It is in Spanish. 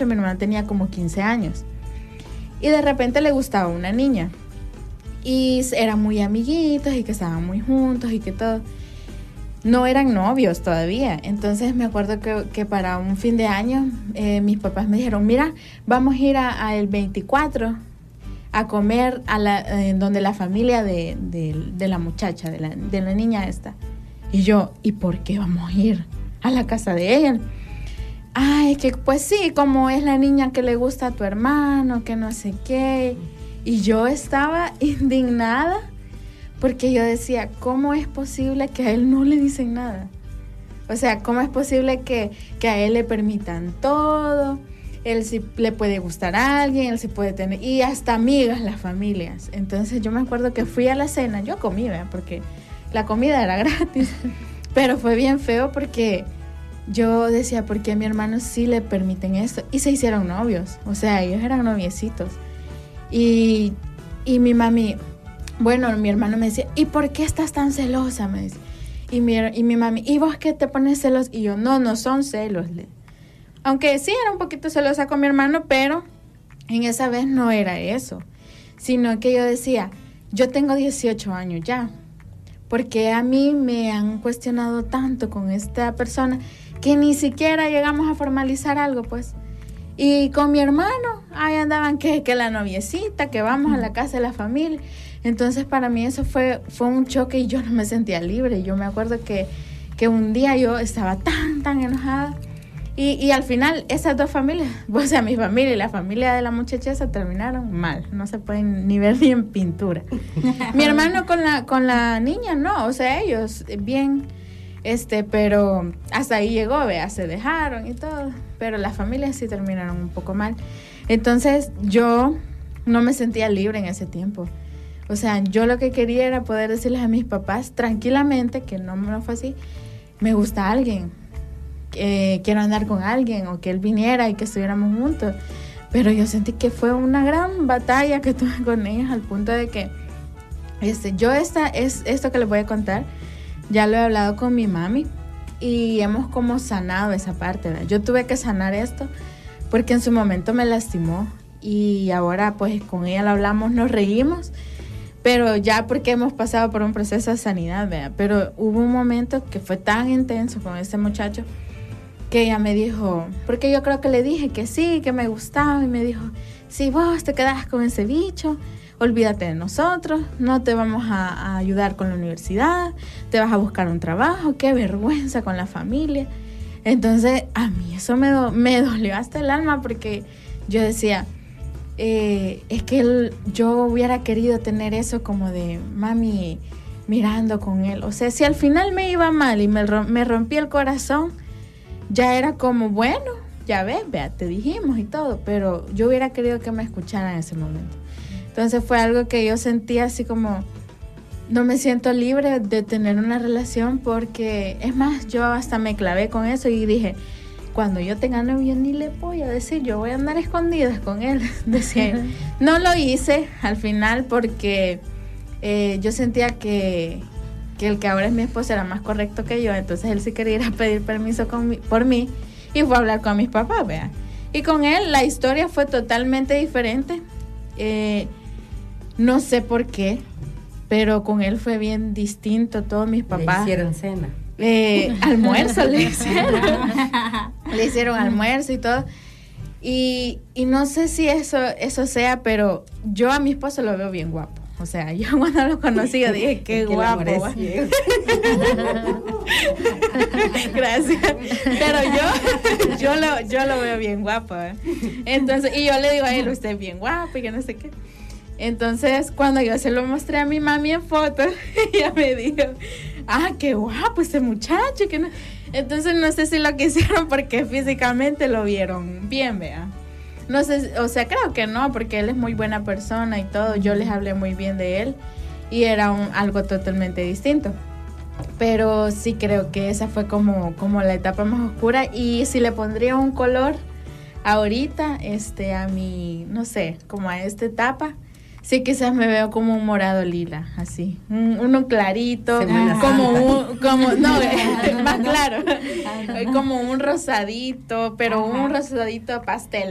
18, mi hermano tenía como 15 años. Y de repente le gustaba una niña. Y eran muy amiguitos y que estaban muy juntos y que todo. No eran novios todavía. Entonces me acuerdo que para un fin de año mis papás me dijeron, mira, vamos a ir al 24 a comer donde la familia de la muchacha, de la niña esta. Y yo, ¿y por qué vamos a ir a la casa de ella? Ay, que pues sí, como es la niña que le gusta a tu hermano, que no sé qué. Y yo estaba indignada porque yo decía, ¿cómo es posible que a él no le dicen nada? O sea, ¿cómo es posible que a él le permitan todo? Él sí le puede gustar a alguien, él sí puede tener, y hasta amigas las familias. Entonces yo me acuerdo que fui a la cena, yo comí, ¿verdad? Porque la comida era gratis, pero fue bien feo porque yo decía, ¿por qué a mi hermano sí le permiten esto? Y se hicieron novios, o sea, ellos eran noviecitos. Y mi mami, bueno, mi hermano me decía, ¿y por qué estás tan celosa? Me dice. Y mi mami, ¿y vos qué te pones celos? Y yo, no son celos. Aunque sí era un poquito celosa con mi hermano, pero en esa vez no era eso. Sino que yo decía, yo tengo 18 años ya. Porque a mí me han cuestionado tanto con esta persona que ni siquiera llegamos a formalizar algo, pues. Y con mi hermano, ahí andaban que la noviecita, que vamos a la casa de la familia. Entonces para mí eso fue un choque y yo no me sentía libre. Yo me acuerdo que un día yo estaba tan enojada. Y al final esas dos familias, o sea, mi familia y la familia de la muchacha se terminaron mal. No se pueden ni ver ni en pintura. Mi hermano con la niña, no, o sea, ellos bien, pero hasta ahí llegó, vea, se dejaron y todo. Pero las familias sí terminaron un poco mal. Entonces yo no me sentía libre en ese tiempo. O sea, yo lo que quería era poder decirles a mis papás tranquilamente, que no me fue así, me gusta alguien. Quiero andar con alguien o que él viniera y que estuviéramos juntos, pero yo sentí que fue una gran batalla que tuve con ellos al punto de que esto que les voy a contar ya lo he hablado con mi mami y hemos como sanado esa parte, ¿verdad? Yo tuve que sanar esto porque en su momento me lastimó y ahora pues con ella lo hablamos, nos reímos, pero ya porque hemos pasado por un proceso de sanidad, ¿verdad? Pero hubo un momento que fue tan intenso con este muchacho que ella me dijo, porque yo creo que le dije que sí, que me gustaba, y me dijo, si vos te quedas con ese bicho, olvídate de nosotros, no te vamos a ayudar con la universidad, te vas a buscar un trabajo, qué vergüenza con la familia. Entonces a mí eso me dolió hasta el alma porque yo decía, es que yo hubiera querido tener eso como de mami mirando con él. O sea, si al final me iba mal y me rompí el corazón, ya era como, bueno, ya ves, vea, te dijimos y todo, pero yo hubiera querido que me escucharan en ese momento. Entonces fue algo que yo sentía así como, no me siento libre de tener una relación porque, es más, yo hasta me clavé con eso y dije, cuando yo tenga novio ni le voy a decir, yo voy a andar escondidas con él. Decía, no lo hice al final porque yo sentía que el que ahora es mi esposo era más correcto que yo, entonces él sí quería ir a pedir permiso por mí y fue a hablar con mis papás, vea. Y con él la historia fue totalmente diferente, no sé por qué, pero con él fue bien distinto. Todos mis papás le hicieron cena, almuerzo le hicieron almuerzo y todo. Y no sé si eso sea, pero yo a mi esposo lo veo bien guapo. O sea, yo cuando lo conocí yo dije, qué guapo. Gracias. Pero yo lo veo bien guapo. Entonces, y yo le digo a él, usted es bien guapo y que no sé qué. Entonces, cuando yo se lo mostré a mi mami en fotos, ella me dijo, qué guapo este muchacho. Que no. Entonces, no sé si lo quisieron porque físicamente lo vieron bien, vea. No sé, o sea, creo que no, porque él es muy buena persona y todo. Yo les hablé muy bien de él y era algo totalmente distinto. Pero sí creo que esa fue como la etapa más oscura. Y si le pondría un color ahorita, a mi, no sé, como a esta etapa, sí quizás me veo como un morado lila, así, uno clarito, más claro, como un rosadito, pero un rosadito pastel.